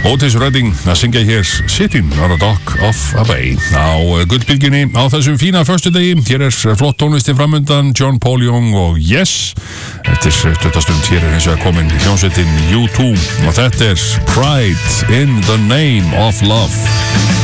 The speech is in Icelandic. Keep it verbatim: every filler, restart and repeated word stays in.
Otis Redding að syngja hér Sitting on a Dock of a Bay á Gullbylgjunni á þessum fína föstudegi. Hér er flott tónlisti framundan, John Paul Young og Yes. Eftir tuttastund hér er eins og að komin hljómsveitin U two og þetta er Pride in the Name of Love.